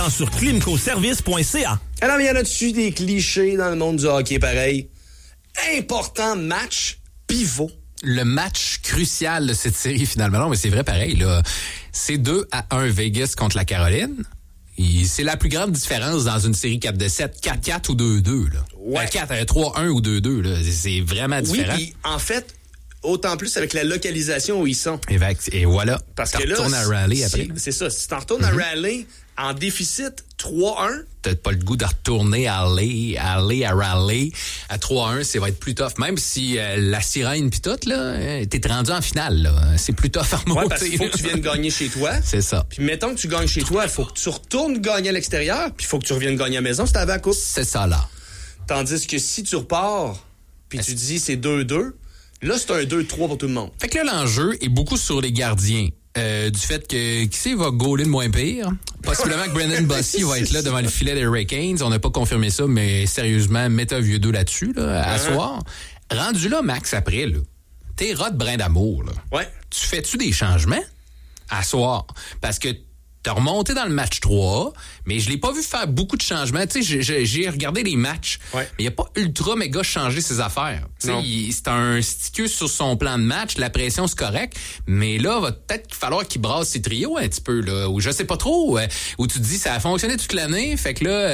Sur climcoservice.ca. Alors, il y en a-tu des clichés dans le monde du hockey pareil? Important match pivot. Le match crucial de cette série, finalement. Non, mais c'est vrai pareil, là. C'est 2-1 Vegas contre la Caroline. Et c'est la plus grande différence dans une série 4-7, 4-4 ou 2-2, là. Ouais. 3-1 ou 2-2, là. C'est vraiment différent. Oui, puis en fait, autant plus avec la localisation où ils sont. Et voilà. Parce que là, retournes à Raleigh après. C'est ça. Si tu retournes à Raleigh en déficit 3-1... T'as pas le goût de retourner à Raleigh à 3-1, ça va être plus tough. Même si la sirène pis tout, là, t'es rendu en finale, là. C'est plus tough à remonter. Ouais, parce qu'il faut que tu viennes gagner chez toi. C'est ça. Puis mettons que tu gagnes chez toi, il faut que tu retournes gagner à l'extérieur, puis il faut que tu reviennes gagner à la maison si t'avais la coupe. C'est ça, là. Tandis que si tu repars, puis tu dis c'est 2-2, là, c'est un 2-3 pour tout le monde. Fait que là, l'enjeu est beaucoup sur les gardiens. Du fait que qui sait va gauler le moins pire. Possiblement que Brendan Bossy va être là devant le filet des Hurricanes. On n'a pas confirmé ça, mais sérieusement, mettez un vieux dos là-dessus, là, à soir. Rendu là, Max, après, là, t'es Rod Brin d'amour, là. Ouais. Tu fais-tu des changements à soir? Parce que t'as remonté dans le match 3, mais je l'ai pas vu faire beaucoup de changements. Tu sais, j'ai regardé les matchs, mais il a pas ultra méga changé ses affaires. Tu sais, c'est un stickeux sur son plan de match, la pression c'est correct, mais là va peut-être falloir qu'il brasse ses trios un petit peu là, ou je sais pas trop, où tu te dis ça a fonctionné toute l'année, fait que là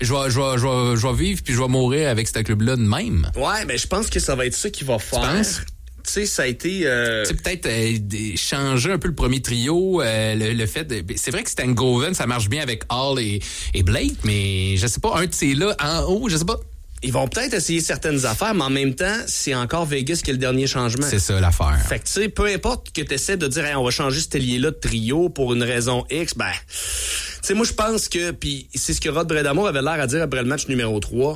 je vais vivre puis je vais mourir avec ce club-là de même. Ouais, mais je pense que ça va être ça qu'il va faire. Tu penses? Tu sais, ça a été... Tu sais, peut-être changer un peu le premier trio, le fait de... C'est vrai que Stankoven, ça marche bien avec Hall et Blake, mais je sais pas, un de ces là en haut, je sais pas. Ils vont peut-être essayer certaines affaires, mais en même temps, c'est encore Vegas qui a le dernier changement. C'est ça l'affaire. Fait que tu sais, peu importe que tu essaies de dire hey, on va changer cet ailier-là de trio pour une raison X, ben... Tu sais, moi, je pense que... Puis c'est ce que Rod Brindamour avait l'air à dire après le match numéro 3...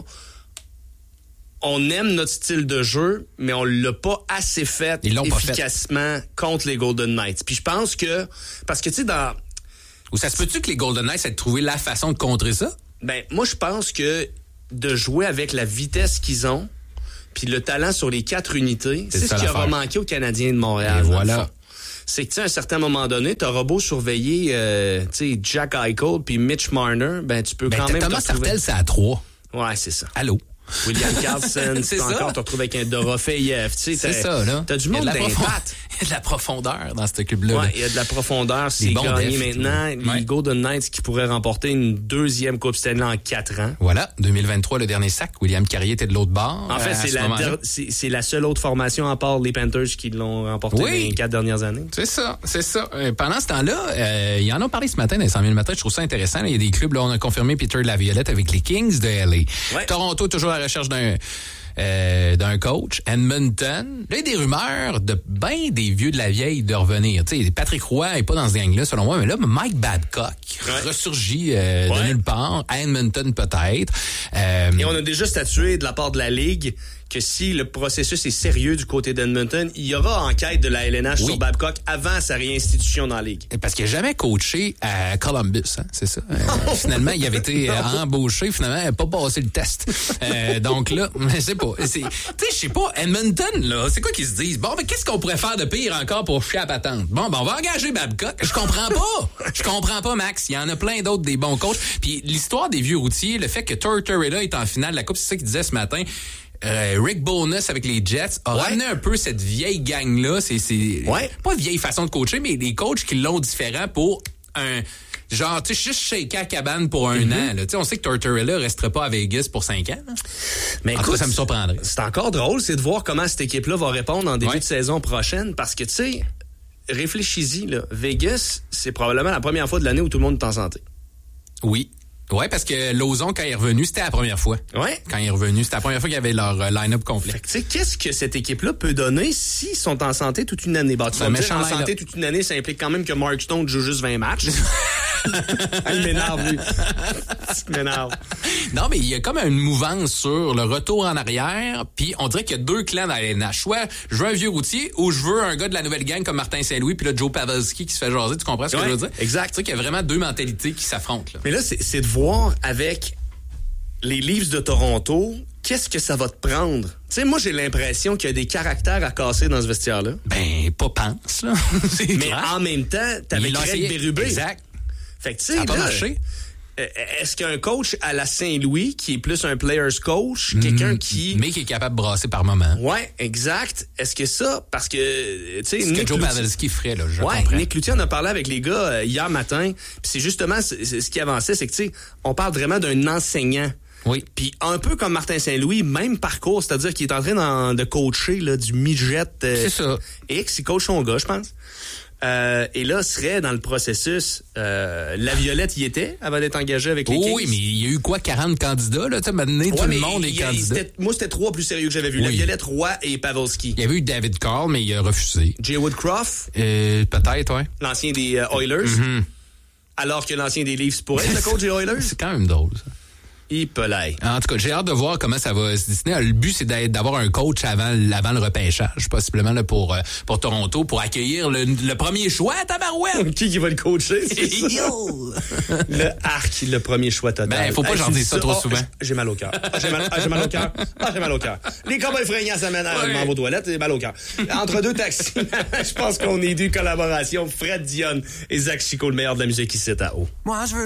On aime notre style de jeu, mais on l'a pas assez fait efficacement contre les Golden Knights. Puis je pense que... Parce que, tu sais, dans... Ou ça se peut-tu que les Golden Knights aient trouvé la façon de contrer ça? Ben, moi, je pense que de jouer avec la vitesse qu'ils ont, puis le talent sur les 4 unités, c'est ce qui aura manqué aux Canadiens de Montréal. Et voilà. C'est que, tu sais, à un certain moment donné, t'auras beau surveiller, tu sais, Jack Eichel puis Mitch Marner, ben, tu peux quand même... Thomas Sartel, c'est à 3. Ouais, c'est ça. Allô? William Karlsson, c'est encore te retrouves avec un Dorofeyev, tu sais, c'est ça là. T'as du monde d'impact. Il y a de la profondeur dans ce club-là. Ouais, il y a de la profondeur, c'est gagné maintenant. Les Golden Knights qui pourraient remporter une deuxième Coupe Stanley en 4 ans. Voilà, 2023 le dernier sac. William Carrier était de l'autre bord. En fait, c'est la seule autre formation à part les Panthers qui l'ont remporté les 4 dernières années. C'est ça. Pendant ce temps-là, il y en a parlé ce matin dans les 100 000 matin. Je trouve ça intéressant. Là. Il y a des clubs, là, on a confirmé Peter Laviolette avec les Kings de LA. Ouais. Toronto toujours à la recherche d'un coach. Edmonton. Là, il y a des rumeurs de ben des vieux de la vieille de revenir. Tu sais, Patrick Roy n'est pas dans ce gang-là, selon moi, mais là, Mike Babcock ressurgit de nulle part. À Edmonton, peut-être. Et on a déjà statué de la part de la Ligue que si le processus est sérieux du côté d'Edmonton, il y aura enquête de la LNH sur Babcock avant sa réinstitution dans la Ligue. Parce qu'il n'a jamais coaché à Columbus, hein, c'est ça. Finalement, il avait été embauché, finalement, il n'a pas passé le test. Donc là, je sais pas. Tu sais, je sais pas, Edmonton, là, c'est quoi qu'ils se disent? Bon, mais qu'est-ce qu'on pourrait faire de pire encore pour chier à patente? Bon, ben on va engager Babcock. Je comprends pas, Max. Il y en a plein d'autres des bons coachs. Puis l'histoire des vieux routiers, le fait que Tortorella est en finale de la Coupe, c'est ça qu'il disait ce matin. Rick Bowness avec les Jets a ramené un peu cette vieille gang-là. C'est pas vieille façon de coacher, mais des coachs qui l'ont différent pour un... Genre, tu sais, juste shaker à cabane pour un an. Tu sais, on sait que Tortorella resterait pas à Vegas pour 5 ans. Là. Mais écoute, cas, ça me surprendrait. C'est encore drôle, c'est de voir comment cette équipe-là va répondre en début de saison prochaine. Parce que, tu sais, réfléchis-y, là. Vegas, c'est probablement la première fois de l'année où tout le monde est en santé. Oui. Ouais, parce que Lauzon, quand il est revenu, c'était la première fois. Ouais. Quand il est revenu, c'était la première fois qu'il y avait leur line-up complet. Fait que, tu sais, qu'est-ce que cette équipe-là peut donner s'ils sont en santé toute une année? Bah, tu vas me dire, en santé toute une année, ça implique quand même que Mark Stone joue juste 20 matchs. Il m'énerve, lui. Il m'énerve. Non, mais il y a comme une mouvance sur le retour en arrière, puis on dirait qu'il y a deux clans dans la LNH. Soit je veux un vieux routier ou je veux un gars de la nouvelle gang comme Martin Saint-Louis, puis là, Joe Pavelski qui se fait jaser. Tu comprends ce que je veux dire? Exact. Tu sais qu'il y a vraiment deux mentalités qui s'affrontent. Là. Mais là, c'est de voir avec les Leafs de Toronto, qu'est-ce que ça va te prendre? Tu sais, moi, j'ai l'impression qu'il y a des caractères à casser dans ce vestiaire-là. Ben, pas pense, là. Mais en même temps, t'avais Craig Berube. Exact. Fait que, tu sais, ça a pas marché. est-ce qu'un coach à la Saint-Louis, qui est plus un player's coach, quelqu'un qui... Mais qui est capable de brasser par moment. Ouais, exact. Est-ce que ça, parce que, tu sais... Ce que Joe Pavelski ferait, là, je ouais, comprends. Nick Loutier en a parlé avec les gars hier matin, puis c'est justement ce qui avançait, c'est que, tu sais, on parle vraiment d'un enseignant. Oui. Puis un peu comme Martin Saint-Louis, même parcours, c'est-à-dire qu'il est en train de coacher là, du midget c'est ça. X, il coach son gars, je pense. Et là, serait dans le processus, la Violette y était avant d'être engagée avec les Kings. Oui, mais il y a eu quoi, 40 candidats, là? Tu sais, maintenant, tout le monde est candidat. Moi, c'était 3 plus sérieux que j'avais vu. Oui. La Violette, Roy et Pavelski. Il y avait eu David Carl, mais il a refusé. Jay Woodcroft. Peut-être, oui. L'ancien des Oilers. Mm-hmm. Alors que l'ancien des Leafs pourrait être le coach des Oilers. C'est quand même drôle, ça. En tout cas, j'ai hâte de voir comment ça va se dessiner. Le but, c'est d'avoir un coach avant le repêchage, possiblement là, pour Toronto, pour accueillir le premier choix à tabarouette. Qui va le coacher? Le arc, le premier choix total. Ben, faut pas j'en dire ça trop souvent. J'ai mal au cœur. J'ai mal au cœur. J'ai mal au cœur. Les Cowboys fringants s'amènent à vos toilettes, j'ai mal au cœur. Entre deux taxis, je pense qu'on est dû collaboration. Fred Dionne et Zach Chico, le meilleur de la musique ici à haut. Moi, je veux